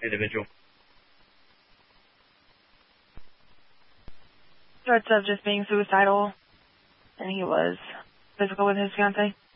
individual. Threats of just being suicidal, and he was physical with his fiancée?